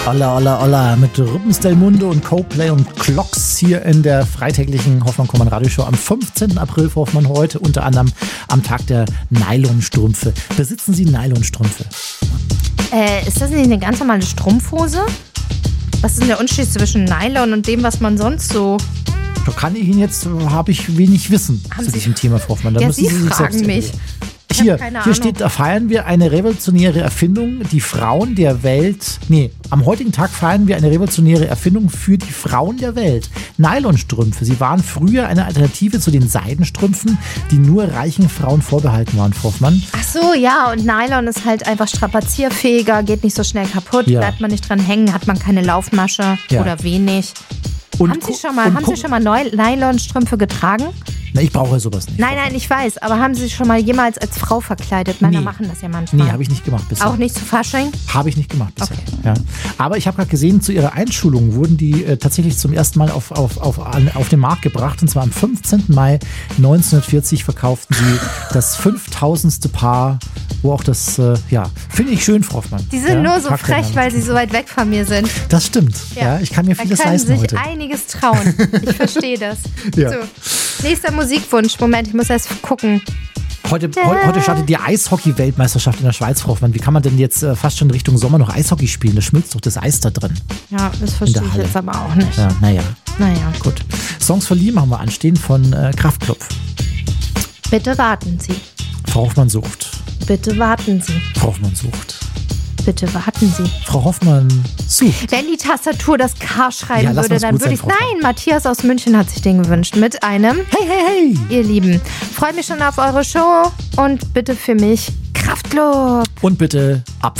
Olla, olla, olla mit Rhythmus del Mundo und Coldplay und Clocks hier in der freitäglichen Hoffmann-Kollmann Radioshow am 15. April, Frau Hoffmann, heute unter anderem am Tag der Nylonstrümpfe. Besitzen Sie Nylonstrümpfe? Ist das nicht eine ganz normale Strumpfhose? Was ist denn der Unterschied zwischen Nylon und dem, was man sonst so... Da kann ich Ihnen jetzt, habe ich wenig Wissen zu diesem Thema, Frau Hoffmann. Da ja, müssen Sie sich fragen selbst mich. Hier steht, da feiern wir eine revolutionäre Erfindung, die Frauen der Welt, am heutigen Tag feiern wir eine revolutionäre Erfindung für die Frauen der Welt. Nylonstrümpfe, sie waren früher eine Alternative zu den Seidenstrümpfen, die nur reichen Frauen vorbehalten waren, Frau Hoffmann. Ach so, ja, und Nylon ist halt einfach strapazierfähiger, geht nicht so schnell kaputt, bleibt man nicht dran hängen, hat man keine Laufmasche oder wenig. Haben Sie schon mal Nylonstrümpfe getragen? Na, ich brauche sowas nicht. Nein, ich weiß, aber haben Sie sich schon mal jemals als Frau verkleidet? Männer machen das ja manchmal. Nee, habe ich nicht gemacht bisher. Auch nicht zu Fasching? Habe ich nicht gemacht bisher. Okay. Ja. Aber ich habe gerade gesehen, zu ihrer Einschulung wurden die tatsächlich zum ersten Mal auf den Markt gebracht. Und zwar am 15. Mai 1940 verkauften sie das 5000. Paar, wo auch das, finde ich schön, Frau Hoffmann. Die sind nur so frech, weil sie so weit weg von mir sind. Das stimmt. Ja, ich kann mir vieles leisten heute. Da können sich einiges trauen. Ich verstehe das. Ja. So, nächster Musikwunsch. Moment, ich muss erst gucken. Heute startet die Eishockey-Weltmeisterschaft in der Schweiz, Frau Hoffmann. Wie kann man denn jetzt fast schon Richtung Sommer noch Eishockey spielen? Da schmilzt doch das Eis da drin. Ja, das verstehe ich jetzt aber auch nicht. Ja, naja. Gut. Songs verliehen haben wir anstehen von Kraftklub. Bitte warten Sie. Frau Hoffmann sucht. Bitte warten Sie. Frau Hoffmann sucht. Bitte warten Sie. Frau Hoffmann sucht. Wenn die Tastatur das K schreiben würde, dann würde ich... Nein, Matthias aus München hat sich den gewünscht. Mit einem... Hey. Ihr Lieben, freut mich schon auf eure Show und bitte für mich Kraftklub. Und bitte ab